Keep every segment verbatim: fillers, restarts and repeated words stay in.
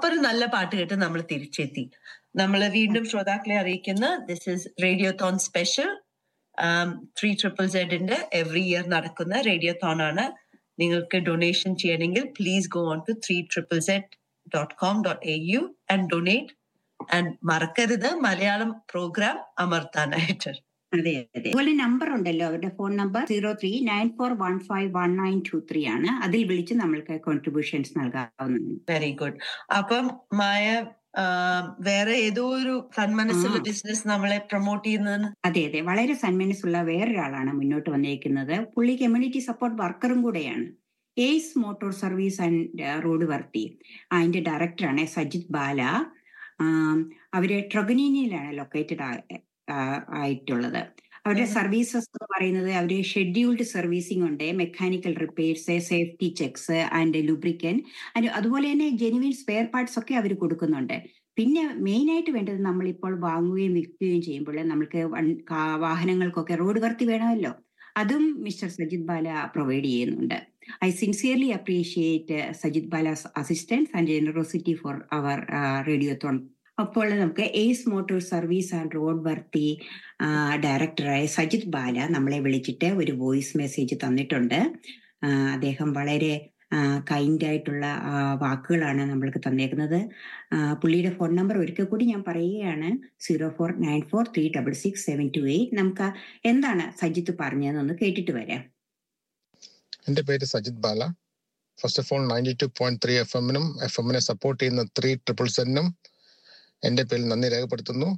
അപ്പൊ ഒരു നല്ല പാട്ട് കേട്ട് നമ്മൾ തിരിച്ചെത്തി. നമ്മൾ വീണ്ടും ശ്രോതാക്കളെ അറിയിക്കുന്ന this is റേഡിയോത്തോൺ special three triple സെഡിന്റെ every year നടക്കുന്ന റേഡിയോത്തോൺ ആണ്. നിങ്ങൾക്ക് ഡൊണേഷൻ ചെയ്യണമെങ്കിൽ please go on to three triple Z dot com dot A you and donate. And മറക്കരുത് മലയാളം പ്രോഗ്രാം അമർത്താനായിട്ട്. അതെ അതെ. അതുപോലെ നമ്പർ ഉണ്ടല്ലോ, അവരുടെ phone number zero three nine four one five one nine to three ആണ്. അതിൽ വിളിച്ച് നമ്മൾക്ക് കോൺട്രിബ്യൂഷൻസ് നൽകാവുന്നതാണ്. Very good. അപ്പം മായ വേറെ ഏതോ ഒരു സന്മനസ്സുള്ള ബിസിനസ് നമ്മളെ പ്രൊമോട്ട് ചെയ്യുന്നത്. അതെ അതെ, വളരെ സന്മനസ്സുള്ള വേറൊരാളാണ് മുന്നോട്ട് വന്നിരിക്കുന്നത്. പുള്ളി കമ്മ്യൂണിറ്റി സപ്പോർട്ട് വർക്കറും കൂടെയാണ്. Ace motor service and road വർത്തി അതിന്റെ ഡയറക്ടറാണ് സജിത് ബാല. അവര് ട്രൊഗനീനിയിലാണ് ലൊക്കേറ്റഡ് ആയിട്ടുള്ളത്. അവരുടെ സർവീസസ് എന്ന് പറയുന്നത് അവര് ഷെഡ്യൂൾഡ് സർവീസിംഗ് ഉണ്ട്, mechanical repairs, safety checks and ലൂബ്രിക്കൻ, അതുപോലെ തന്നെ ജെനുവിൻ സ്പെയർ പാർട്സ് ഒക്കെ അവർ കൊടുക്കുന്നുണ്ട്. പിന്നെ മെയിൻ ആയിട്ട് വേണ്ടത് നമ്മളിപ്പോൾ വാങ്ങുകയും വിൽക്കുകയും ചെയ്യുമ്പോൾ നമ്മൾക്ക് വാഹനങ്ങൾക്കൊക്കെ റോഡ് വർത്തി വേണമല്ലോ, അതും മിസ്റ്റർ സജിത് ബാല പ്രൊവൈഡ് ചെയ്യുന്നുണ്ട്. I sincerely appreciate Sajith Bala's assistance and generosity four അവർ റേഡിയോത്തോൺ. അപ്പോൾ നമുക്ക് ace motor service and road വർത്തി ഡയറക്ടറായ സജിത് ബാല നമ്മളെ വിളിച്ചിട്ട് ഒരു വോയിസ് മെസ്സേജ് തന്നിട്ടുണ്ട്. അദ്ദേഹം വളരെ കൈൻഡ് ആയിട്ടുള്ള വാക്കുകളാണ് നമ്മൾക്ക് തന്നേക്കുന്നത്. പുള്ളിയുടെ ഫോൺ നമ്പർ ഒരിക്കൽ കൂടി ഞാൻ പറയുകയാണ്, zero four nine four three double six seven to eight. നമുക്ക് എന്താണ് സജിത്ത് പറഞ്ഞതെന്നൊന്ന് കേട്ടിട്ട് വരാം. എന്റെ പേര് സജിത് ബാല. First of all ninety two point three F എമ്മിനും എഫ് എമ്മിനെ സപ്പോർട്ട് ചെയ്യുന്ന ത്രീ ട്രിപ്പിൾ സെവനും എന്റെ പേരിൽ നന്ദി രേഖപ്പെടുത്തുന്നു.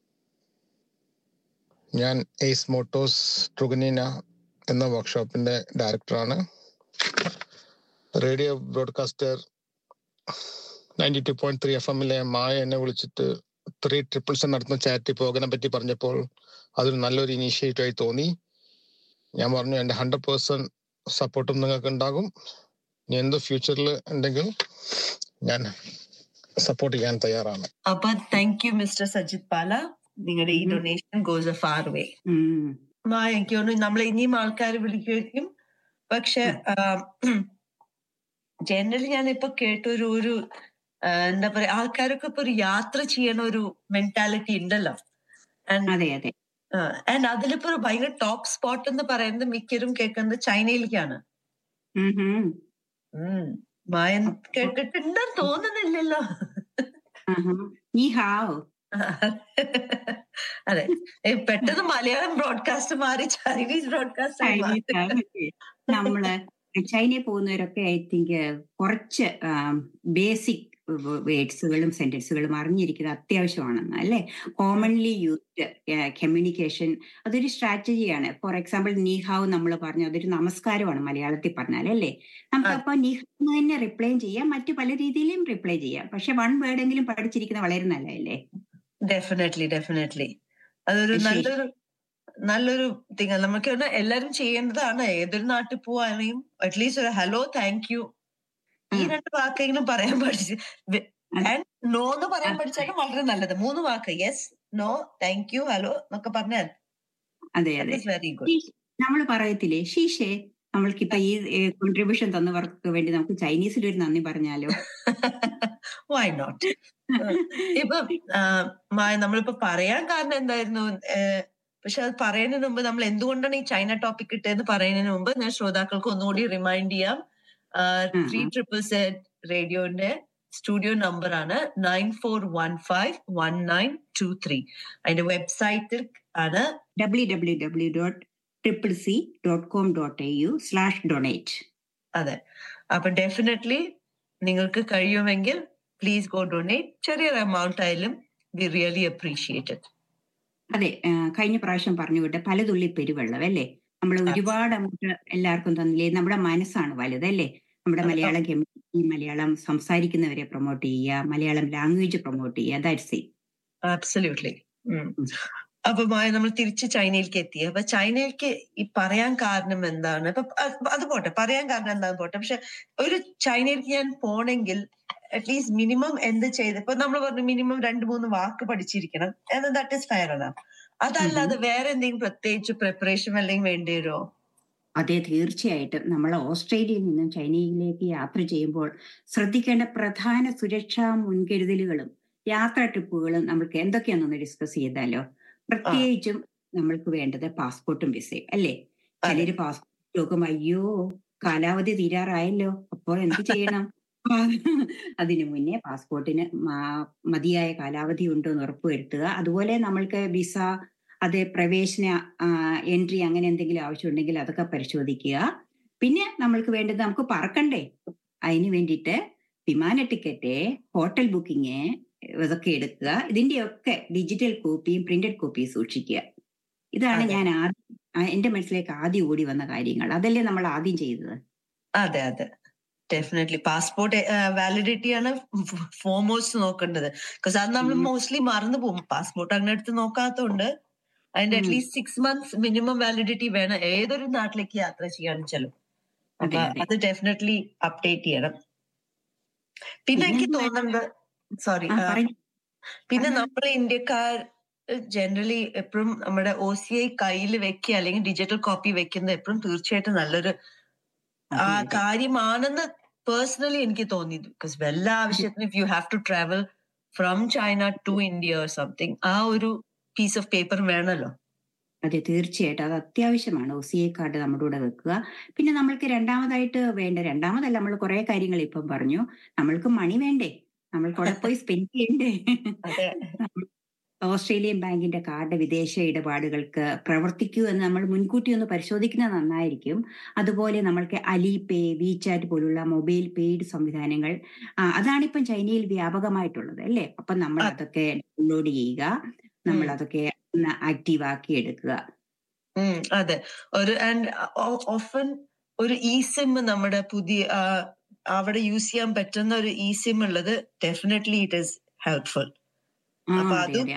ഞാൻ എയ്സ് മോട്ടോഴ്സ് ട്രുഗനീന എന്ന വർക്ക്ഷോപ്പിന്റെ ഡയറക്ടറാണ്. Radio broadcaster ninety two point three F എമ്മിലെ മായ എന്നെ വിളിച്ചിട്ട് ത്രീ ട്രിപ്പിൾ സെവൻ നടത്തുന്ന ചാരിറ്റി പ്രോഗ്രാമിനെ പറ്റി പറഞ്ഞപ്പോൾ അതൊരു നല്ലൊരു ഇനീഷ്യേറ്റീവ് ആയി തോന്നി. ഞാൻ പറഞ്ഞു എന്റെ ഹൺഡ്രഡ് പേഴ്സെന്റ് സപ്പോർട്ടും നിങ്ങൾക്ക് ഉണ്ടാകും. ഇനി എന്ത് ഫ്യൂച്ചറിൽ ഉണ്ടെങ്കിൽ ഞാൻ സപ്പോർട്ട് ചെയ്യാൻ തയ്യാറാണ്. അപ്പൊ താങ്ക് യു മിസ്റ്റർ സജിത് ബാല. നിങ്ങളുടെ ഈ ഡൊണേഷൻ ഗോസ് എ ഫാർ വേ. എനിക്ക് തോന്നുന്നു നമ്മളെ ഇനിയും ആൾക്കാർ വിളിക്കുമായിരിക്കും. പക്ഷെ ജനറലി ഞാൻ ഇപ്പൊ കേട്ടൊരു ഒരു എന്താ പറയാ, ആൾക്കാരൊക്കെ ഇപ്പൊ ഒരു യാത്ര ചെയ്യണ ഒരു മെന്റാലിറ്റി ഉണ്ടല്ലോ. ആൻഡ് അതിലിപ്പോ ഒരു ഭയങ്കര ടോപ്പ് സ്പോട്ട് എന്ന് പറയുന്നത് മിക്കരും കേൾക്കുന്നത് ചൈനയിലേക്കാണ്. മായൻ കേട്ടിട്ടുണ്ടെന്ന് തോന്നുന്നില്ലല്ലോ. അതെ, പെട്ടെന്ന് മലയാളം ബ്രോഡ്കാസ്റ്റ് മാറി ചൈനീസ് ബ്രോഡ്കാസ്റ്റ്. നമ്മള് ചൈനയിൽ പോകുന്നവരൊക്കെ ഐ തിങ്ക് കുറച്ച് ബേസിക് വേർഡ്സുകളും സെന്റൻസുകളും അറിഞ്ഞിരിക്കുന്നത് അത്യാവശ്യമാണെന്ന് അല്ലേ. കോമൺലി യൂസ്ഡ് കമ്മ്യൂണിക്കേഷൻ അതൊരു സ്ട്രാറ്റജിയാണ്. ഫോർ എക്സാമ്പിൾ നീഹാവ് നമ്മൾ പറഞ്ഞു, അതൊരു നമസ്കാരമാണ് മലയാളത്തിൽ പറഞ്ഞാൽ അല്ലേ. നമുക്ക് അപ്പൊ നീഹാവ് തന്നെ റിപ്ലൈ ചെയ്യാം, മറ്റു പല രീതിയിലും റിപ്ലൈ ചെയ്യാം. പക്ഷെ വൺ വേർഡെങ്കിലും പഠിച്ചിരിക്കുന്നത് വളരെ നല്ലതല്ലേ. ഡെഫിനറ്റ്ലി ഡെഫിനറ്റ്ലി അതൊരു നല്ലൊരു നല്ലൊരു തിങ് നമുക്ക് എല്ലാരും ചെയ്യേണ്ടതാണ്. ഏതൊരു നാട്ടിൽ പോവാണെങ്കിലും അറ്റ്ലീസ്റ്റ് ഒരു ഹലോ, താങ്ക് യു, ഈ രണ്ട് വാക്കെങ്കിലും പറയാൻ പഠിച്ചു. നോ എന്ന് പറയാൻ പഠിച്ചാലും വളരെ നല്ലത്. മൂന്ന് വാക്ക്, yes, no, thank you, hello എന്നൊക്കെ പറഞ്ഞാൽ അതെ അതെ വെരി ഗുഡ്. നമ്മൾ പറയത്തില്ലേ ഷീഷേ, നമ്മൾക്കിപ്പോ ഈ കോൺട്രിബ്യൂഷൻ തന്നവർക്ക് വേണ്ടി നമുക്ക് ചൈനീസിൽ ഒരു നന്ദി പറഞ്ഞാലോ? Why not? ഇപ്പൊ നമ്മളിപ്പോ പറയാൻ കാരണം എന്തായിരുന്നു, പക്ഷെ അത് പറയുന്നതിന് മുമ്പ് നമ്മൾ എന്തുകൊണ്ടാണ് ഈ ചൈന ടോപ്പിക് ഇട്ടതെന്ന് പറയുന്നതിന് മുമ്പ് ഞാൻ ശ്രോതാക്കൾക്ക് ഒന്നുകൂടി റിമൈൻഡ് ചെയ്യാം. Three triple Z റേഡിയോന്റെ studio number ആണ് nine four one five one nine to three. അതിന്റെ വെബ്സൈറ്റിൽ ആണ് W W W dot triple C dot com dot A U slash donate. അതെ, അപ്പൊ ഡെഫിനറ്റ്ലി നിങ്ങൾക്ക് കഴിയുമെങ്കിൽ പ്ലീസ് ഗോ ഡൊണേറ്റ്. ചെറിയൊരു എമൗണ്ട് ആയാലും വി റിയലി അപ്രീഷിയേറ്റ് ഇറ്റ്. അതെ, കഴിഞ്ഞ പ്രാവശ്യം പറഞ്ഞു വിട്ട പലതുള്ളി പെരുവെള്ളം അല്ലേ. നമ്മൾ ഒരുപാട് നമുക്ക് എല്ലാവർക്കും തന്നില്ലേ. നമ്മുടെ മനസ്സാണ് വലുതല്ലേ. നമ്മുടെ മലയാളം കമ്മ്യൂണിറ്റി, മലയാളം സംസാരിക്കുന്നവരെ പ്രൊമോട്ട് ചെയ്യുക, മലയാളം ലാംഗ്വേജ് പ്രൊമോട്ട് ചെയ്യുക. That's it. ആബ്സല്യൂട്ട്ലി. അപ്പൊ നമ്മൾ തിരിച്ച് ചൈനയിലേക്ക് എത്തി. അപ്പൊ ചൈനയിലേക്ക് ഈ പറയാൻ കാരണം എന്താണ്? ഇപ്പൊ അത് പോട്ടെ, പറയാൻ കാരണം എന്താന്ന് പോട്ടെ. പക്ഷെ ഒരു ചൈനയിലേക്ക് ഞാൻ പോണെങ്കിൽ അറ്റ്ലീസ്റ്റ് മിനിമം എന്ത് ചെയ്ത്, ഇപ്പൊ നമ്മൾ പറഞ്ഞു മിനിമം രണ്ട് മൂന്ന് വാക്ക് പഠിച്ചിരിക്കണം എന്ന്. ദാറ്റ് ഇസ് ഫെയർ ആണ്. അതല്ലാതെ വേറെ എന്തെങ്കിലും പ്രത്യേകിച്ച് പ്രിപ്പറേഷൻ അല്ലെങ്കിൽ വേണ്ടി വരുമോ? അതെ, തീർച്ചയായിട്ടും. നമ്മൾ ഓസ്ട്രേലിയയിൽ നിന്നും ചൈനയിലേക്ക് യാത്ര ചെയ്യുമ്പോൾ ശ്രദ്ധിക്കേണ്ട പ്രധാന സുരക്ഷാ മുൻകരുതലുകളും യാത്രാ ട്രിപ്പുകളും നമ്മൾക്ക് എന്തൊക്കെയാണെന്നൊന്ന് ഡിസ്കസ് ചെയ്താലോ? ആ പ്രത്യേകിച്ചും നമ്മൾക്ക് വേണ്ടത് പാസ്പോർട്ടും വിസയും അല്ലേ? അതെ ചിലര് പാസ്പോർട്ട് നോക്കുമ്പോൾ അയ്യോ കാലാവധി തീരാറായല്ലോ, അപ്പോൾ എന്ത് ചെയ്യണം? ആ, അതിനു മുന്നേ പാസ്പോർട്ടിന് മാ- മതിയായ കാലാവധി ഉണ്ടോ എന്ന് ഉറപ്പുവരുത്തുക. അതുപോലെ നമ്മൾക്ക് വിസ, അത് പ്രവേശന എൻട്രി അങ്ങനെ എന്തെങ്കിലും ആവശ്യമുണ്ടെങ്കിൽ അതൊക്കെ പരിശോധിക്കുക. പിന്നെ നമ്മൾക്ക് വേണ്ടത് നമുക്ക് പറക്കണ്ടേ, അതിന് വേണ്ടിയിട്ട് വിമാന ടിക്കറ്റ്, ഹോട്ടൽ ബുക്കിംഗ് ഇതൊക്കെ എടുക്കുക. ഇതിന്റെയൊക്കെ ഡിജിറ്റൽ കോപ്പിയും പ്രിന്റഡ് കോപ്പിയും സൂക്ഷിക്കുക. ഇതാണ് അതെ ഞാൻ ആദ്യം ആ, എന്റെ മനസ്സിലേക്ക് ആദ്യം ഓടി വന്ന കാര്യങ്ങൾ. അതല്ലേ നമ്മൾ ആദ്യം ചെയ്തത്. അതെ അതെ ഡെഫിനറ്റ്ലി പാസ്പോർട്ട് വാലിഡിറ്റി ആണ് ഫോർമോസ്റ്റ് നോക്കേണ്ടത്. ബിക്കോസ് അത് നമ്മൾ ഉം. മോസ്റ്റ്ലി മറന്നു പോകും. പാസ്പോർട്ട് അങ്ങനെ എടുത്ത് നോക്കാത്തതുകൊണ്ട് അതിന്റെ ഉം. At least six months minimum validity വേണം ഏതൊരു നാട്ടിലേക്ക് യാത്ര ചെയ്യാണെച്ചാലും. അതെ അപ്പൊ അതെ. അത് ഡെഫിനറ്റ്ലി അപ്ഡേറ്റ് ചെയ്യണം. പിന്നെ എനിക്ക് പിന്നെന്താ? തോന്നുന്നത് സോറി ആ പറഞ്ഞു പിന്നെ പറഞ്ഞോളൂ. നമ്മളെ ഇന്ത്യക്കാർ ജനറലി എപ്പോഴും നമ്മുടെ ഒ സി ഐ കയ്യിൽ വെക്കുക അല്ലെങ്കിൽ ഡിജിറ്റൽ കോപ്പി വെക്കുന്നത് എപ്പോഴും തീർച്ചയായിട്ടും നല്ലൊരു ആ അതെ അതെ കാര്യമാണെന്ന് പേഴ്സണലി എനിക്ക് തോന്നി. ബിക്കോസ് വല്ല അതെ ആവശ്യത്തിന് if you have to travel from China to India or something ആ ഒരു പീസ് ഓഫ് പേപ്പർ വേണമല്ലോ. അതെ, തീർച്ചയായിട്ടും അത് അത്യാവശ്യമാണ്. ഒ സി ഐ കാർഡ് നമ്മുടെ കൂടെ വെക്കുക. പിന്നെ നമ്മൾക്ക് രണ്ടാമതായിട്ട് വേണ്ട, രണ്ടാമതല്ല, നമ്മൾ കുറെ കാര്യങ്ങൾ ഇപ്പം പറഞ്ഞു. നമ്മൾക്ക് മണി വേണ്ടേ, നമ്മൾക്ക് അവിടെ പോയി സ്പെൻഡ് ചെയ്യണ്ടേ? അതെ നമ്മൾ ഓസ്ട്രേലിയൻ ബാങ്കിന്റെ കാർഡ് വിദേശ ഇടപാടുകൾക്ക് പ്രവർത്തിക്കൂ എന്ന് നമ്മൾ മുൻകൂട്ടി ഒന്ന് പരിശോധിക്കുന്നത് നന്നായിരിക്കും. അതുപോലെ നമ്മൾക്ക് അലിപേ, വിചാറ്റ് പോലുള്ള മൊബൈൽ പെയ്ഡ് സംവിധാനങ്ങൾ ആ, അതാണിപ്പം ചൈനയിൽ വ്യാപകമായിട്ടുള്ളത് അല്ലേ? അപ്പം നമ്മൾ അ- അതൊക്കെ ഡൗൺലോഡ് ചെയ്യുക, നമ്മൾ ഉം, അതൊക്കെ ഒന്ന് ആക്റ്റീവ് ആക്കി എടുക്കുക. ഉം, അതെ ഒരു ആൻഡ് ഓഫൻ ഒരു ഇ സിം നമ്മുടെ പുതിയ ആ, അവിടെ യൂസ് ചെയ്യാൻ പറ്റുന്ന ഒരു ഇ സിം ഉള്ളത് ഡെഫിനറ്റ്ലി ഇറ്റ് ഈസ് ഹെൽപ്ഫുൾ. ആ അപ്പൊ അതെ അതും അതെ.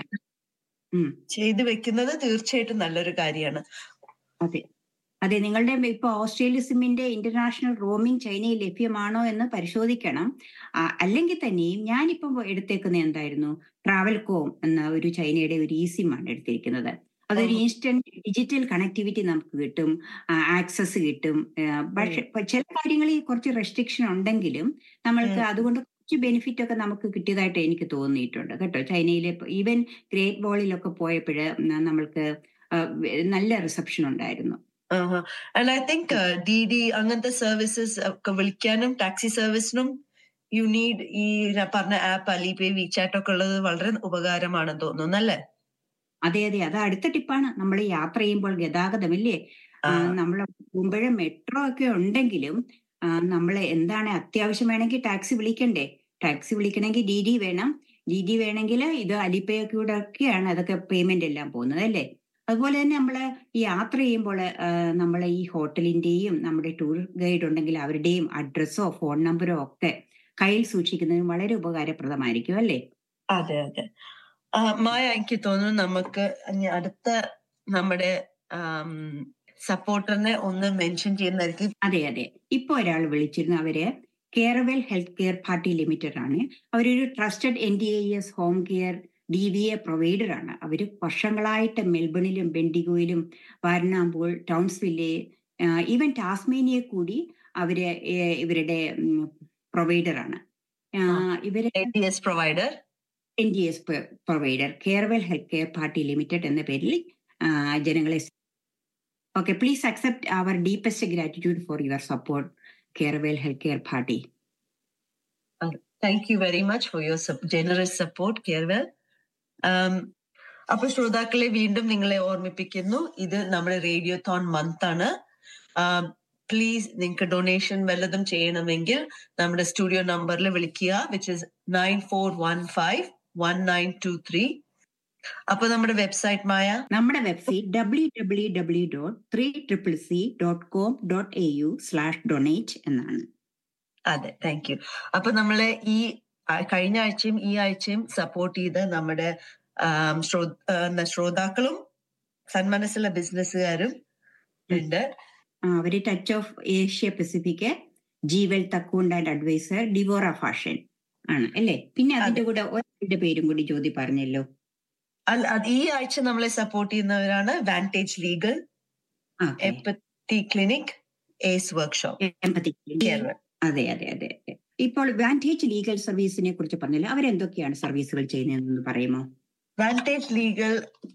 ഉം ചെയ്തു വെക്കുന്നത് തീർച്ചയായിട്ടും നല്ലൊരു കാര്യമാണ്. അതെ അതെ. നിങ്ങളുടെ ഇപ്പൊ ഓസ്ട്രേലിയ സിമ്മിന്റെ ഇന്റർനാഷണൽ റോമിംഗ് ചൈനയിൽ ലഭ്യമാണോ എന്ന് പരിശോധിക്കണം. ആ, അല്ലെങ്കിൽ തന്നെയും ഞാനിപ്പം എടുത്തേക്കുന്ന എന്തായിരുന്നു, ട്രാവൽകോം എന്ന ഒരു ചൈനയുടെ ഒരു ഇ സിം ആണ് എടുത്തിരിക്കുന്നത്. അതൊരു ഓഹോ. ഇൻസ്റ്റന്റ് ഡിജിറ്റൽ കണക്ടിവിറ്റി നമുക്ക് കിട്ടും, ആക്സസ് കിട്ടും. ആ, ഉം, പക്ഷെ പ- ചില കാര്യങ്ങളിൽ കുറച്ച് റെസ്ട്രിക്ഷൻ ഉണ്ടെങ്കിലും നമ്മൾക്ക് ഉം. അതുകൊണ്ട് കുറച്ച് ബെനിഫിറ്റ് ഒക്കെ നമുക്ക് കിട്ടിയതായിട്ട് എനിക്ക് തോന്നിയിട്ടുണ്ട് കേട്ടോ. ചൈനയിലെ ഈവൻ ഗ്രേറ്റ് വാളിലൊക്കെ പോയപ്പോൾ നമ്മൾക്ക് ആ, നല്ല റിസപ്ഷൻ ഉണ്ടായിരുന്നു. And I think D D അങ്ങനത്തെ സർവീസസ് ഒക്കെ വിളിക്കാനും ടാക്സി സർവീസിനും യു നീഡ് ഈ ഞാൻ പറഞ്ഞ ആപ്പ് അലിപേ വിചാറ്റ് ഒക്കെ ഉള്ളത് വളരെ ഉപകാരമാണെന്ന് തോന്നുന്നു അല്ലേ? അതെ അതെ, അത് അടുത്ത ടിപ്പാണ്. നമ്മൾ യാത്ര ചെയ്യുമ്പോൾ ഗതാഗതമില്ലേ, ആ നമ്മൾ പോകുമ്പോഴും മെട്രോ ഒക്കെ ഉണ്ടെങ്കിലും നമ്മൾ എന്താണ് അത്യാവശ്യം വേണമെങ്കിൽ ടാക്സി വിളിക്കണ്ടേ? ടാക്സി വിളിക്കണമെങ്കിൽ ഡി ഡി വേണം. ഡി ഡി വേണമെങ്കിൽ ഇത് അലിപേ കൂടെ ഒക്കെയാണ് അതൊക്കെ പേയ്മെന്റ് എല്ലാം പോകുന്നത് അല്ലേ? അതുപോലെ തന്നെ നമ്മൾ ഈ യാത്ര ചെയ്യുമ്പോൾ നമ്മൾ ഈ ഹോട്ടലിന്റെയും നമ്മുടെ ടൂർ ഗൈഡ് ഉണ്ടെങ്കിൽ അവരുടെയും അഡ്രസ്സോ ഫോൺ നമ്പറോ ഒക്കെ കയ്യിൽ സൂക്ഷിക്കുന്നത് വളരെ ഉപകാരപ്രദമായിരിക്കും അല്ലേ? അതെ അതെ ആ, മായ എനിക്ക് തോന്നുന്നു നമുക്ക് ഇനി അടുത്ത നമ്മുടെ സപ്പോർട്ടറിനെ ഒന്ന് മെൻഷൻ ചെയ്യുന്നതായിരിക്കും. അതെ അതെ. ഇപ്പൊ ഒരാൾ വിളിച്ചിരുന്നു. അവര് Carewell health care party limited ആണ്. അവരൊരു trusted N D I S home care D V A provider ആണ്. അവര് വർഷങ്ങളായിട്ട് മെൽബണിലും ബെൻഡിഗോയിലും വാരണാമ്പൂൾ, ടൗൺസ്വില്ലെ, ഈവൻ ടാസ്മേനിയെ കൂടി അവര് ഏഹ് ഇവരുടെ പ്രൊവൈഡർ ആണ്. ഇവര് provider N D S provider Carewell health care party limited എന്ന പേരിൽ ആ, ജനങ്ങളെ. Okay, please accept our deepest gratitude for your support, Carawell Healthcare Party. Thank you very much for your generous support Carewell. അപ്പൊ ശ്രോതാക്കളെ വീണ്ടും നിങ്ങളെ ഓർമ്മിപ്പിക്കുന്നു, ഇത് നമ്മുടെ റേഡിയോ തോൺ മന്ത് ആണ്. പ്ലീസ് നിങ്ങൾക്ക് ഡൊണേഷൻ വല്ലതും ചെയ്യണമെങ്കിൽ നമ്മുടെ സ്റ്റുഡിയോ നമ്പറിൽ വിളിക്കുക, which is nine four one five one nine to three. അപ്പൊ നമ്മുടെ വെബ്സൈറ്റ് മായ നമ്മുടെ website W W W dot three triple C dot com dot A U slash donate എന്നാണ്. അതെ, താങ്ക് യു. അപ്പൊ നമ്മളെ ഈ കഴിഞ്ഞ ആഴ്ചയും ഈ ആഴ്ചയും സപ്പോർട്ട് ചെയ്ത് നമ്മുടെ ശ്രോതാക്കളും സന്മനസ്സുള്ള ബിസിനസ്സുകാരും ഉണ്ട്. അവര് touch of Asia Pacific, ജീവൽ തക്കൂണ്ട് and adviser, ഡിവോറ fashion ആണ് അല്ലേ? പിന്നെ അതിന്റെ കൂടെ ഒരാളുടെ പേരും കൂടി ജ്യോതി പറഞ്ഞല്ലോ. ഈ ആഴ്ച നമ്മളെ സപ്പോർട്ട് ചെയ്യുന്നവരാണ് vantage legal, T clinic, ace workshop. Empathy. അതെ അതെ അതെ. ഇപ്പോൾ വാൻറ്റേജ് ലീഗൽ സർവീസിനെ കുറിച്ച് പറഞ്ഞല്ലോ, അവരെന്തൊക്കെയാണ് സർവീസുകൾ ചെയ്യുന്നതെന്ന് പറയുമോ? Vantage legal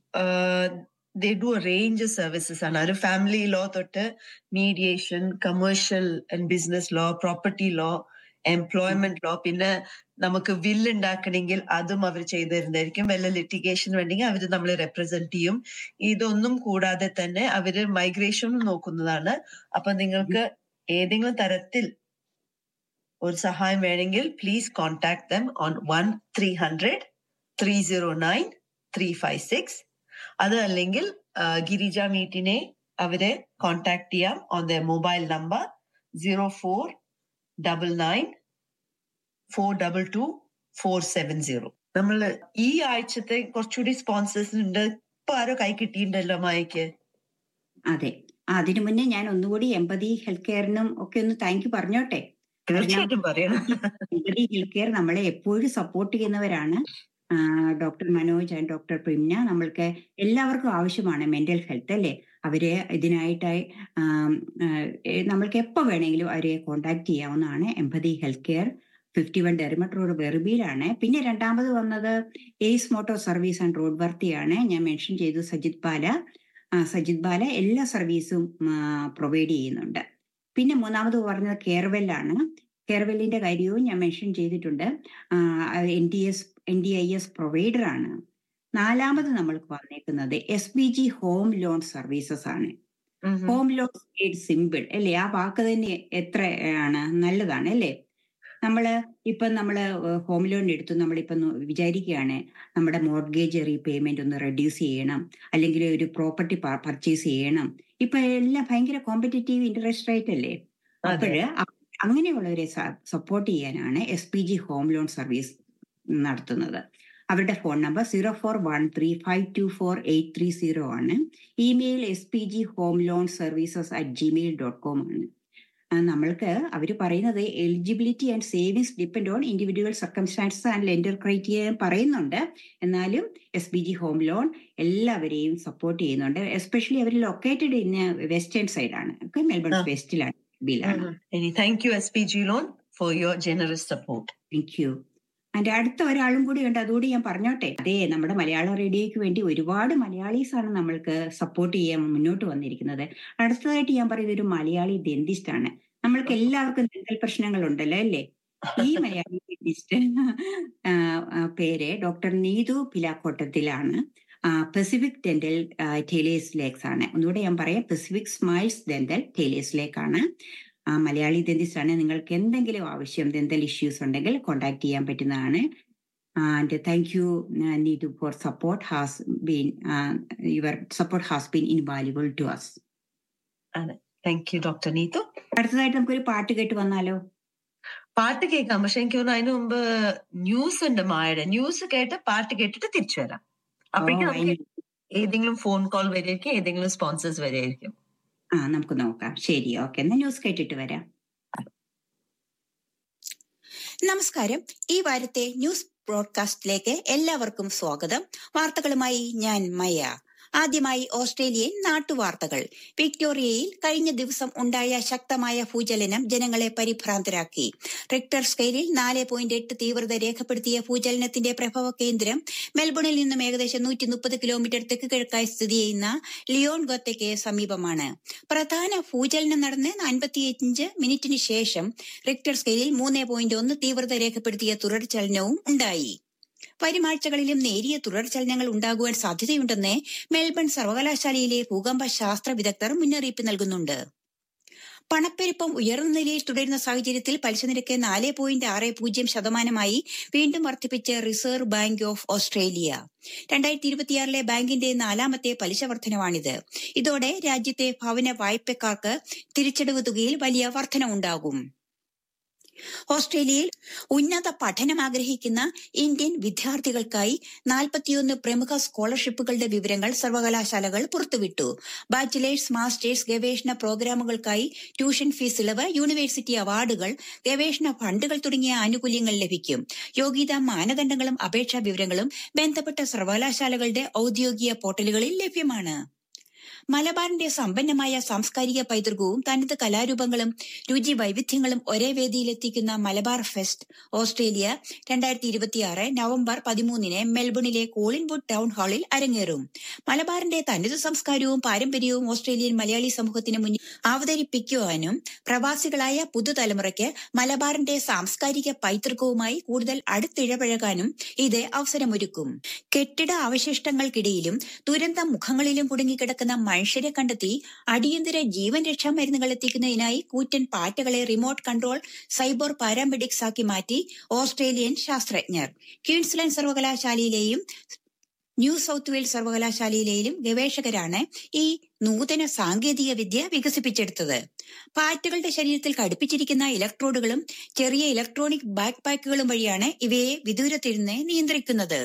they do a range of services ആണ്. ഒരു ഫാമിലി ലോ തൊട്ട് mediation, commercial and business law, property law, employment law, പിന്നെ നമുക്ക് വില്ല് ഉണ്ടാക്കണമെങ്കിൽ അതും അവർ ചെയ്തു തരുന്നതായിരിക്കും. വല്ല ലിറ്റിഗേഷൻ വേണമെങ്കിൽ അവർ നമ്മളെ റെപ്രസെന്റ് ചെയ്യും. ഇതൊന്നും കൂടാതെ തന്നെ അവര് മൈഗ്രേഷനും നോക്കുന്നതാണ്. അപ്പൊ നിങ്ങൾക്ക് ഏതെങ്കിലും തരത്തിൽ ഒരു സഹായം വേണമെങ്കിൽ please contact them on one three hundred three zero nine three five six. അത് അല്ലെങ്കിൽ ഗിരിജ മീറ്റിനെ അവരെ കോൺടാക്ട് ചെയ്യാം on the mobile number zero four double nine four double two four seven zero. നമ്മൾ ഈ ആഴ്ചത്തെ കുറച്ചുകൂടി സ്പോൺസേഴ്സ് ഉണ്ട്. ഇപ്പൊ ആരോ കൈ കിട്ടിയിട്ടുണ്ടല്ലോ മായക്ക്. അതെ, അതിനു മുന്നേ ഞാൻ ഒന്നുകൂടി എംപതി ഹെൽത്ത് കെയറിനും ഒക്കെ ഒന്ന് താങ്ക് യു പറഞ്ഞോട്ടെ. തീർച്ചയായിട്ടും പറയണം. എംപതി ഹെൽത്ത് കെയർ നമ്മളെ എപ്പോഴും സപ്പോർട്ട് ചെയ്യുന്നവരാണ്. Doctor Manoj and doctor Primna, നമ്മൾക്ക് എല്ലാവർക്കും ആവശ്യമാണ് മെന്റൽ ഹെൽത്ത് അല്ലേ. അവര് ഇതിനായിട്ടായി നമ്മൾക്ക് എപ്പോൾ വേണമെങ്കിലും അവരെ കോണ്ടാക്ട് ചെയ്യാവുന്നതാണ്. Empathy health care fifty one ഡെറിമട്ട് road വെറുബിയിലാണ്. പിന്നെ രണ്ടാമത് വന്നത് ace motor service and road വർത്തിയാണ്. ഞാൻ മെൻഷൻ ചെയ്തു സജിത് ബാല. സജിത് ബാല എല്ലാ സർവീസും പ്രൊവൈഡ് ചെയ്യുന്നുണ്ട്. പിന്നെ മൂന്നാമത് പറഞ്ഞത് കെയർവെല്ലാണ്. കെയർവെല്ലിന്റെ കാര്യവും ഞാൻ മെൻഷൻ ചെയ്തിട്ടുണ്ട്. N D S N D I S provider ആണ്. നാലാമത് നമ്മൾക്ക് വന്നേക്കുന്നത് S B G home loan services ആണ്. ഹോം ലോൺ മെയ്ഡ് സിമ്പിൾ അല്ലേ, ആ വാക്ക് തന്നെ എത്ര ആണ് നല്ലതാണ് അല്ലേ. നമ്മള് ഇപ്പൊ നമ്മള് ഹോം ലോൺ എടുത്തു, നമ്മളിപ്പം വിചാരിക്കുകയാണ് നമ്മുടെ മോർഗേജ് റീപേയ്മെന്റ് ഒന്ന് റെഡ്യൂസ് ചെയ്യണം, അല്ലെങ്കിൽ ഒരു പ്രോപ്പർട്ടി പർച്ചേസ് ചെയ്യണം. ഇപ്പൊ എല്ലാം ഭയങ്കര കോമ്പറ്റീറ്റീവ് ഇൻട്രസ്റ്റ് റേറ്റ് അല്ലേ. അപ്പോഴ് അങ്ങനെയുള്ളവരെ സപ്പോർട്ട് ചെയ്യാനാണ് S P G home loan service നടത്തുന്നത്. അവരുടെ phone number zero four one three five to four eight three zero ആണ്. Email S P G home loan services at Gmail dot com ആണ്. നമ്മൾക്ക് അവർ പറയുന്നത് eligibility and savings depend on individual circumstances and lender criteria പറയുന്നുണ്ട്. എന്നാലും S B G home loan എല്ലാവരെയും support ചെയ്യുന്നുണ്ട്. Especially our located in western സൈഡാണ്, Melbourne വെസ്റ്റിലാണ്. Thank you S P G loan for your generous support. Thank you. അതിന്റെ അടുത്ത ഒരാളും കൂടി ഉണ്ട്, അതുകൂടി ഞാൻ പറഞ്ഞോട്ടെ. അതെ, നമ്മുടെ മലയാളം റേഡിയോയ്ക്ക് വേണ്ടി ഒരുപാട് മലയാളീസ് ആണ് നമ്മൾക്ക് സപ്പോർട്ട് ചെയ്യാൻ മുന്നോട്ട് വന്നിരിക്കുന്നത്. അടുത്തതായിട്ട് ഞാൻ പറയുന്നത് ഒരു മലയാളി ഡെന്റിസ്റ്റ് ആണ്. നമ്മൾക്ക് എല്ലാവർക്കും ഡെന്റൽ പ്രശ്നങ്ങൾ ഉണ്ടല്ലോ അല്ലേ. ഈ മലയാളി ഡെന്റിസ്റ്റ് പേര് doctor Neethu പിലാക്കോട്ടത്തിലാണ്. Pacific dental Taylor's lakes ആണ്. ഒന്നുകൂടെ ഞാൻ പറയാം, പെസിഫിക് സ്മൈൽസ് ഡെന്റൽ ടേലേഴ്സ് ലേക്ക് ആണ്. മലയാളി ഡെന്റിസ്റ്റ് ആണ്. നിങ്ങൾക്ക് എന്തെങ്കിലും ആവശ്യം ഡെന്റൽ ഇഷ്യൂസ് ഉണ്ടെങ്കിൽ കോൺടാക്ട് ചെയ്യാൻ പറ്റുന്നതാണ്. And thank you Neethu four support has been your support has been invaluable to us. Thank you doctor Neethu. അടുത്തതായിട്ട് നമുക്കൊരു പാട്ട് കേട്ട് വന്നാലോ? പാട്ട് കേൾക്കാം, പക്ഷെ എനിക്ക് തോന്നുന്നു അതിന് മുമ്പ് ന്യൂസ് ഉണ്ട്. മായുടെ ന്യൂസ് കേട്ട് പാട്ട് കേട്ടിട്ട് തിരിച്ചു വരാം. അപ്പോഴേക്കും ഏതെങ്കിലും ഫോൺ കോൾ വരെയായിരിക്കും, ഏതെങ്കിലും സ്പോൺസേഴ്സ് വരെയായിരിക്കും. ആ നമുക്ക് നോക്കാം. ശരി, ഓക്കെ, എന്നാ ന്യൂസ് കേട്ടിട്ട് വരാം. നമസ്കാരം. ഈ വാരത്തെ ന്യൂസ് ബ്രോഡ്കാസ്റ്റിലേക്ക് എല്ലാവർക്കും സ്വാഗതം. വാർത്തകളുമായി ഞാൻ മയ. ആദ്യമായി ഓസ്ട്രേലിയൻ നാട്ടുവാർത്തകൾ. വിക്ടോറിയയിൽ കഴിഞ്ഞ ദിവസം ഉണ്ടായ ശക്തമായ ഭൂചലനം ജനങ്ങളെ പരിഭ്രാന്തരാക്കി. റിക്ടർ സ്കെയിലിൽ നാല് പോയിന്റ് എട്ട് തീവ്രത രേഖപ്പെടുത്തിയ ഭൂചലനത്തിന്റെ പ്രഭവ കേന്ദ്രം മെൽബണിൽ നിന്നും ഏകദേശം നൂറ്റി മുപ്പത് കിലോമീറ്റർ തെക്ക് കിഴക്കായി സ്ഥിതി ചെയ്യുന്ന ലിയോൺ ഗൊത്തയ്ക്ക് സമീപമാണ്. പ്രധാന ഭൂചലനം നടന്ന് അൻപത്തിയഞ്ച് മിനിറ്റിന് ശേഷം റിക്ടർ സ്കെയിലിൽ മൂന്ന് പോയിന്റ് ഒന്ന് തീവ്രത രേഖപ്പെടുത്തിയ തുടർചലനവും ഉണ്ടായി. വരും ആഴ്ചകളിലും നേരിയ തുടർചലനങ്ങൾ ഉണ്ടാകുവാൻ സാധ്യതയുണ്ടെന്ന് മെൽബൺ സർവകലാശാലയിലെ ഭൂകമ്പ ശാസ്ത്ര വിദഗ്ധർ മുന്നറിയിപ്പ് നൽകുന്നുണ്ട്. പണപ്പെരുപ്പം ഉയർന്ന നിലയിൽ തുടരുന്ന സാഹചര്യത്തിൽ പലിശ നിരക്ക് നാല് പോയിന്റ് ആറ് പൂജ്യം ശതമാനമായി വീണ്ടും വർദ്ധിപ്പിച്ച് റിസർവ് ബാങ്ക് ഓഫ് ഓസ്ട്രേലിയ. രണ്ടായിരത്തി ഇരുപത്തിയാറിലെ ബാങ്കിന്റെ നാലാമത്തെ പലിശ വർധനവാണിത്. ഇതോടെ രാജ്യത്തെ ഭവന വായ്പക്കാർക്ക് തിരിച്ചടവ് തുകയിൽ വലിയ വർധനവുണ്ടാകും. ഓസ്ട്രേലിയയിൽ ഉന്നത പഠനം ആഗ്രഹിക്കുന്ന ഇന്ത്യൻ വിദ്യാർത്ഥികൾക്കായി നാൽപ്പത്തിയൊന്ന് പ്രമുഖ സ്കോളർഷിപ്പുകളുടെ വിവരങ്ങൾ സർവകലാശാലകൾ പുറത്തുവിട്ടു. ബാച്ചിലേഴ്സ്, മാസ്റ്റേഴ്സ്, ഗവേഷണ പ്രോഗ്രാമുകൾക്കായി ട്യൂഷൻ ഫീസ് ഇളവ്, യൂണിവേഴ്സിറ്റി അവാർഡുകൾ, ഗവേഷണ ഫണ്ടുകൾ തുടങ്ങിയ ആനുകൂല്യങ്ങൾ ലഭിക്കും. യോഗ്യതാ മാനദണ്ഡങ്ങളും അപേക്ഷാ വിവരങ്ങളും ബന്ധപ്പെട്ട സർവകലാശാലകളുടെ ഔദ്യോഗിക പോർട്ടലുകളിൽ ലഭ്യമാണ്. മലബാറിന്റെ സമ്പന്നമായ സാംസ്കാരിക പൈതൃകവും തനത് കലാരൂപങ്ങളും രുചി വൈവിധ്യങ്ങളും ഒരേ വേദിയിലെത്തിക്കുന്ന മലബാർ ഫെസ്റ്റ് ഓസ്ട്രേലിയ രണ്ടായിരത്തി ഇരുപത്തിയാറ് നവംബർ പതിമൂന്നിന് മെൽബണിലെ കോളിൻവുഡ് ടൗൺ ഹാളിൽ അരങ്ങേറും. മലബാറിന്റെ തനതു സംസ്കാരവും പാരമ്പര്യവും ഓസ്ട്രേലിയൻ മലയാളി സമൂഹത്തിന് മുന്നിൽ അവതരിപ്പിക്കുവാനും പ്രവാസികളായ പുതുതലമുറയ്ക്ക് മലബാറിന്റെ സാംസ്കാരിക പൈതൃകവുമായി കൂടുതൽ അടുത്തിടപഴകാനും ഇത് അവസരമൊരുക്കും. കെട്ടിട അവശിഷ്ടങ്ങൾക്കിടയിലും ദുരന്ത മുഖങ്ങളിലും കുടുങ്ങിക്കിടക്കുന്ന മനുഷ്യരെ കണ്ടെത്തി അടിയന്തര ജീവൻ രക്ഷാ മരുന്നുകൾ എത്തിക്കുന്നതിനായി കൂറ്റൻ പാറ്റകളെ റിമോട്ട് കൺട്രോൾ സൈബോർ പാരാമെഡിക്സ് ആക്കി മാറ്റി ഓസ്ട്രേലിയൻ ശാസ്ത്രജ്ഞർ. ക്വീൻസ്ലാൻഡ് സർവകലാശാലയിലെയും ന്യൂ സൗത്ത് വെയിൽസ് സർവകലാശാലയിലെയും ഗവേഷകരാണ് ഈ നൂതന സാങ്കേതിക വിദ്യ വികസിപ്പിച്ചെടുത്തത്. പാറ്റകളുടെ ശരീരത്തിൽ ഘടിപ്പിച്ചിരിക്കുന്ന ഇലക്ട്രോഡുകളും ചെറിയ ഇലക്ട്രോണിക് ബാക്ക് പാക്കുകളും വഴിയാണ് ഇവയെ വിദൂരത്തിരുന്ന് നിയന്ത്രിക്കുന്നത്.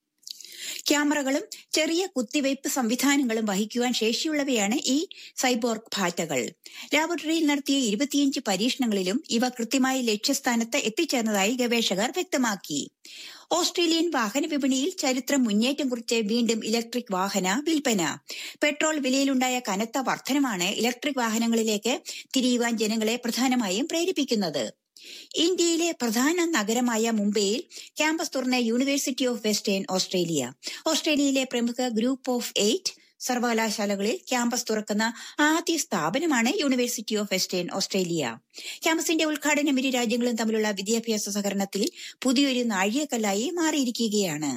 ക്യാമറകളും ചെറിയ കുത്തിവയ്പ് സംവിധാനങ്ങളും വഹിക്കുവാൻ ശേഷിയുള്ളവയാണ് ഈ സൈബോർഗ് പാറ്റകൾ. ലാബറട്ടറിയിൽ നടത്തിയ ഇരുപത്തിയഞ്ച് പരീക്ഷണങ്ങളിലും ഇവ കൃത്യമായി ലക്ഷ്യസ്ഥാനത്ത് എത്തിച്ചേർന്നതായി ഗവേഷകർ വ്യക്തമാക്കി. ഓസ്ട്രേലിയൻ വാഹന വിപണിയിൽ ചരിത്രം മുന്നേറ്റം കുറിച്ച് വീണ്ടും ഇലക്ട്രിക് വാഹന വിൽപ്പന. പെട്രോൾ വിലയിലുണ്ടായ കനത്ത വർധനമാണ് ഇലക്ട്രിക് വാഹനങ്ങളിലേക്ക് തിരിയുവാൻ ജനങ്ങളെ പ്രധാനമായും പ്രേരിപ്പിക്കുന്നത്. ഇന്ത്യയിലെ പ്രധാന നഗരമായ മുംബൈയിൽ ക്യാമ്പസ് തുറന്ന യൂണിവേഴ്സിറ്റി ഓഫ് വെസ്റ്റേൺ ഓസ്ട്രേലിയ ഓസ്ട്രേലിയയിലെ പ്രമുഖ ഗ്രൂപ്പ് ഓഫ് എയ്റ്റ് സർവകലാശാലകളിൽ ക്യാമ്പസ് തുറക്കുന്ന ആദ്യ സ്ഥാപനമാണ് യൂണിവേഴ്സിറ്റി ഓഫ് വെസ്റ്റേൺ ഓസ്ട്രേലിയ. ക്യാമ്പസിന്റെ ഉദ്ഘാടനം ഇരു രാജ്യങ്ങളും തമ്മിലുള്ള വിദ്യാഭ്യാസ സഹകരണത്തിൽ പുതിയൊരു നാഴികക്കല്ലായി മാറിയിരിക്കുകയാണ്.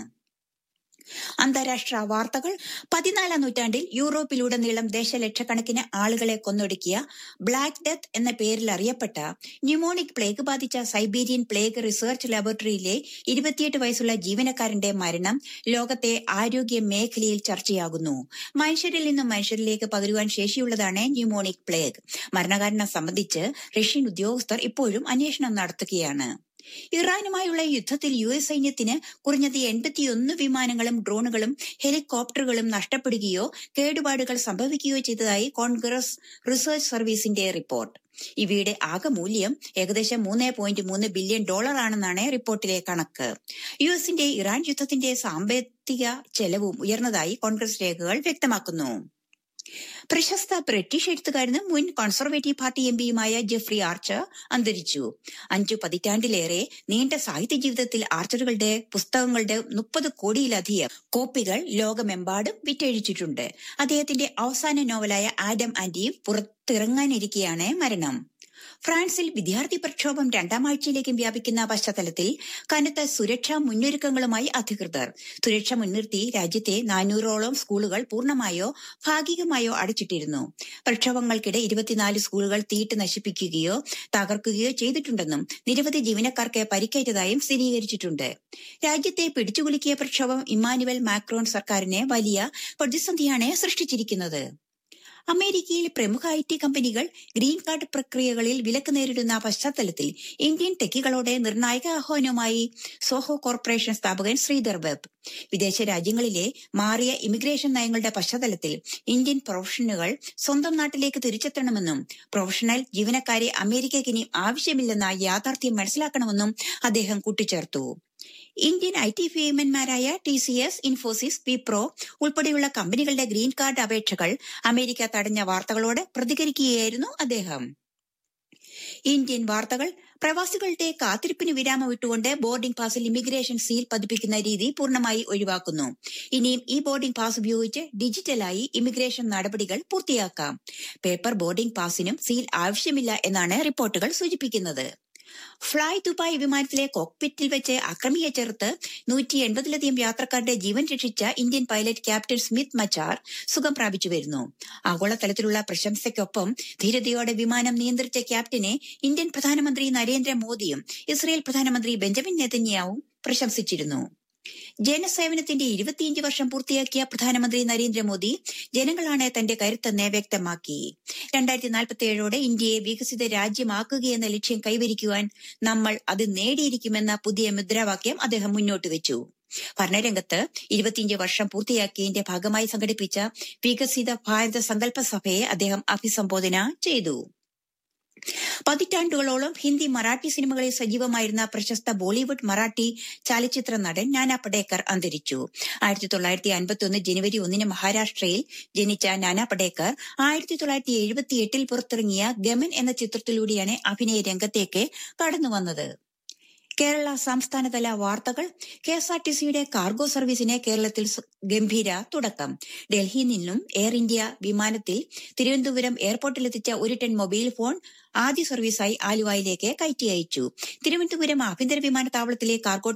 അന്താരാഷ്ട്ര വാർത്തകൾ. പതിനാലാം നൂറ്റാണ്ടിൽ യൂറോപ്പിലുടനീളം ദശലക്ഷക്കണക്കിന് ആളുകളെ കൊന്നൊടുക്കിയ ബ്ലാക്ക് ഡെത്ത് എന്ന പേരിൽ അറിയപ്പെട്ട ന്യൂമോണിക് പ്ലേഗ് ബാധിച്ച സൈബീരിയൻ പ്ലേഗ് റിസർച്ച് ലാബറട്ടറിയിലെ ഇരുപത്തിയെട്ട് വയസ്സുള്ള ജീവനക്കാരന്റെ മരണം ലോകത്തെ ആരോഗ്യ മേഖലയിൽ ചർച്ചയാകുന്നു. മനുഷ്യരിൽ നിന്നും മനുഷ്യരിലേക്ക് പകരുവാൻ ശേഷിയുള്ളതാണ് ന്യൂമോണിക് പ്ലേഗ്. മരണകാരണം സംബന്ധിച്ച് റഷ്യൻ ഉദ്യോഗസ്ഥർ ഇപ്പോഴും അന്വേഷണം നടത്തുകയാണ്. ഇറാനുമായുള്ള യുദ്ധത്തിൽ യു എസ് സൈന്യത്തിന് കുറഞ്ഞത് എൺപത്തിയൊന്ന് വിമാനങ്ങളും ഡ്രോണുകളും ഹെലികോപ്റ്ററുകളും നഷ്ടപ്പെടുകയോ കേടുപാടുകൾ സംഭവിക്കുകയോ ചെയ്തതായി കോൺഗ്രസ് റിസർച്ച് സർവീസിന്റെ റിപ്പോർട്ട്. ഇവയുടെ ആകെ മൂല്യം ഏകദേശം മൂന്ന് പോയിന്റ് മൂന്ന് ബില്യൺ ഡോളറാണെന്നാണ് റിപ്പോർട്ടിലെ കണക്ക്. യു എസിന്റെ ഇറാൻ യുദ്ധത്തിന്റെ സാമ്പത്തിക ചെലവും ഉയർന്നതായി കോൺഗ്രസ് രേഖകൾ വ്യക്തമാക്കുന്നു. പ്രശസ്ത ബ്രിട്ടീഷ് എഴുത്തുകാരനും മുൻ conservative party M പിയുമായ Jeffrey archer അന്തരിച്ചു. അഞ്ചു പതിറ്റാണ്ടിലേറെ നീണ്ട സാഹിത്യ ജീവിതത്തിൽ ആർച്ചറുകളുടെ പുസ്തകങ്ങളുടെ മുപ്പത് കോടിയിലധികം കോപ്പികൾ ലോകമെമ്പാടും വിറ്റഴിച്ചിട്ടുണ്ട്. അദ്ദേഹത്തിന്റെ അവസാന നോവലായ ആഡം ആൻഡ് ഈവ് പുറത്തിറങ്ങാനിരിക്കെയാണ് മരണം. ഫ്രാൻസിൽ വിദ്യാർത്ഥി പ്രക്ഷോഭം രണ്ടാം ആഴ്ചയിലേക്കും വ്യാപിക്കുന്ന പശ്ചാത്തലത്തിൽ കനത്ത സുരക്ഷാ മുന്നൊരുക്കങ്ങളുമായി അധികൃതർ. സുരക്ഷ മുൻനിർത്തി രാജ്യത്തെ നാനൂറോളം സ്കൂളുകൾ പൂർണ്ണമായോ ഭാഗികമായോ അടച്ചിട്ടിരുന്നു. പ്രക്ഷോഭങ്ങൾക്കിടെ ഇരുപത്തിനാല് സ്കൂളുകൾ തീയിട്ട് നശിപ്പിക്കുകയോ തകർക്കുകയോ ചെയ്തിട്ടുണ്ടെന്നും നിരവധി ജീവനക്കാർക്ക് പരിക്കേറ്റതായും സ്ഥിരീകരിച്ചിട്ടുണ്ട്. രാജ്യത്തെ പിടിച്ചുകുലുക്കിയ പ്രക്ഷോഭം ഇമ്മാനുവൽ മാക്രോൺ സർക്കാരിനെ വലിയ പ്രതിസന്ധിയാണ് സൃഷ്ടിച്ചിരിക്കുന്നത്. അമേരിക്കയിൽ പ്രമുഖ ഐ ടി കമ്പനികൾ ഗ്രീൻ കാർഡ് പ്രക്രിയകളിൽ വിലക്ക് നേരിടുന്ന പശ്ചാത്തലത്തിൽ ഇന്ത്യൻ ടെക്കികളോട് നിർണായക ആഹ്വാനവുമായി സോഹോ കോർപ്പറേഷൻ സ്ഥാപകൻ ശ്രീധർ വെബ്. വിദേശ രാജ്യങ്ങളിലെ മാറിയ ഇമിഗ്രേഷൻ നയങ്ങളുടെ പശ്ചാത്തലത്തിൽ ഇന്ത്യൻ പ്രൊഫഷണലുകൾ സ്വന്തം നാട്ടിലേക്ക് തിരിച്ചെത്തണമെന്നും പ്രൊഫഷണൽ ജീവനക്കാരെ അമേരിക്കയ്ക്ക് ഇനി ആവശ്യമില്ലെന്ന യാഥാർത്ഥ്യം മനസ്സിലാക്കണമെന്നും അദ്ദേഹം കൂട്ടിച്ചേർത്തു. Indian I T ഭീമന്മാരായ T C S, Infosys, Wipro ഉൾപ്പെടെയുള്ള കമ്പനികളുടെ ഗ്രീൻ കാർഡ് അപേക്ഷകൾ അമേരിക്ക തടഞ്ഞ വാർത്തകളോട് പ്രതികരിക്കുകയായിരുന്നു അദ്ദേഹം. ഇന്ത്യൻ വാർത്തകൾ. പ്രവാസികളുടെ കാത്തിരിപ്പിന് വിരാമം ഇട്ടുകൊണ്ട് ബോർഡിംഗ് പാസിൽ ഇമിഗ്രേഷൻ സീൽ പതിപ്പിക്കുന്ന രീതി പൂർണ്ണമായി ഒഴിവാക്കുന്നു. ഇനിയും ഈ ബോർഡിംഗ് പാസ് ഉപയോഗിച്ച് ഡിജിറ്റലായി ഇമിഗ്രേഷൻ നടപടികൾ പൂർത്തിയാക്കാം. പേപ്പർ ബോർഡിംഗ് പാസിനും സീൽ ആവശ്യമില്ല എന്നാണ് റിപ്പോർട്ടുകൾ സൂചിപ്പിക്കുന്നത്. ഫ്ളൈ ദുബായ് വിമാനത്തിലെ കോക്പിറ്റിൽ വെച്ച് അക്രമിയെ ചേർത്ത് നൂറ്റി എൺപതിലധികം യാത്രക്കാരുടെ ജീവൻ രക്ഷിച്ച ഇന്ത്യൻ പൈലറ്റ് ക്യാപ്റ്റൻ സ്മിത്ത് മച്ചാർ സുഖം പ്രാപിച്ചു വരുന്നു. ആഗോളതലത്തിലുള്ള പ്രശംസയ്ക്കൊപ്പം ധീരതയോടെ വിമാനം നിയന്ത്രിച്ച ക്യാപ്റ്റനെ ഇന്ത്യൻ പ്രധാനമന്ത്രി നരേന്ദ്രമോദിയും ഇസ്രയേൽ പ്രധാനമന്ത്രി ബെഞ്ചമിൻ നെതന്യാഹുവും പ്രശംസിച്ചിരുന്നു. ജനസേവനത്തിന്റെ ഇരുപത്തിയഞ്ച് വർഷം പൂർത്തിയാക്കിയ പ്രധാനമന്ത്രി നരേന്ദ്രമോദി ജനങ്ങളാണ് തന്റെ കരുത്തെന്ന് വ്യക്തമാക്കി. രണ്ടായിരത്തി നാൽപ്പത്തി ഏഴോടെ ഇന്ത്യയെ വികസിത രാജ്യമാക്കുകയെന്ന ലക്ഷ്യം കൈവരിക്കുവാൻ നമ്മൾ അത് നേടിയിരിക്കുമെന്ന പുതിയ മുദ്രാവാക്യം അദ്ദേഹം മുന്നോട്ട് വെച്ചു. ഭരണരംഗത്ത് ഇരുപത്തിയഞ്ച് വർഷം പൂർത്തിയാക്കിയതിന്റെ ഭാഗമായി സംഘടിപ്പിച്ച വികസിത ഭാരത സങ്കല്പ സഭയെ അദ്ദേഹം അഭിസംബോധന ചെയ്തു. പതിറ്റാണ്ടുകളോളം ഹിന്ദി മറാഠി സിനിമകളിൽ സജീവമായിരുന്ന പ്രശസ്ത ബോളിവുഡ് മറാഠി ചലച്ചിത്ര നടൻ നാനാ പടേക്കർ അന്തരിച്ചു. ആയിരത്തി തൊള്ളായിരത്തി അൻപത്തി ഒന്ന് ജനുവരി ഒന്നിന് മഹാരാഷ്ട്രയിൽ ജനിച്ച നാനാ പടേക്കർ ആയിരത്തി തൊള്ളായിരത്തി എഴുപത്തി എട്ടിൽ പുറത്തിറങ്ങിയ ഗമൻ എന്ന ചിത്രത്തിലൂടെയാണ് അഭിനയ രംഗത്തേക്ക് കടന്നുവന്നത്. കേരള സംസ്ഥാനതല വാർത്തകൾ. കെ എസ് ആർ ടി സിയുടെ കാർഗോ സർവീസിന് കേരളത്തിൽ ഗംഭീര തുടക്കം. ഡൽഹിയിൽ നിന്നും എയർ ഇന്ത്യ വിമാനത്തിൽ തിരുവനന്തപുരം എയർപോർട്ടിലെത്തിച്ച ഒരു ടൺ മൊബൈൽ ഫോൺ ആദ്യ സർവീസായി ആലുവയിലേക്ക് കയറ്റി അയച്ചു. തിരുവനന്തപുരം ആഭ്യന്തര വിമാനത്താവളത്തിലെ കാർഗോ